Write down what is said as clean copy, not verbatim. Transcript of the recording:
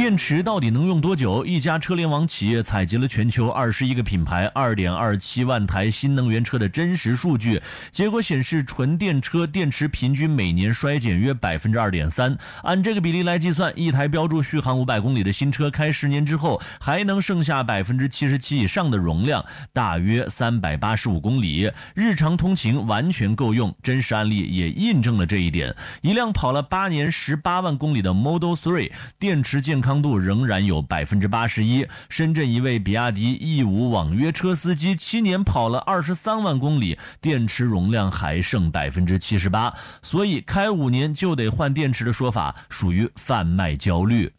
电池到底能用多久？一家车联网企业采集了全球21个品牌 2.27 万台新能源车的真实数据，结果显示纯电车电池平均每年衰减约 2.3%。 按这个比例来计算，一台标注续航500公里的新车开10年之后还能剩下 77% 以上的容量，大约385公里，日常通勤完全够用。真实案例也印证了这一点。一辆跑了8年18万公里的 Model 3， 电池健康度仍然有 81%。 深圳一位比亚迪 E5 网约车司机7年跑了23万公里，电池容量还剩 78%。 所以开5年就得换电池的说法属于贩卖焦虑。